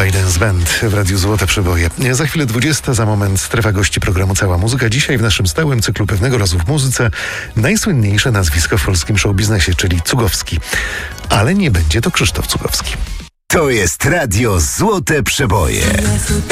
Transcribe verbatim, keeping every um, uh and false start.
By Dance Band w Radiu Złote Przeboje. Za chwilę dwudziesta, za moment strefa gości programu Cała Muzyka. Dzisiaj w naszym stałym cyklu Pewnego Razu w Muzyce najsłynniejsze nazwisko w polskim showbiznesie, czyli Cugowski. Ale nie będzie to Krzysztof Cugowski. To jest Radio Złote Przeboje.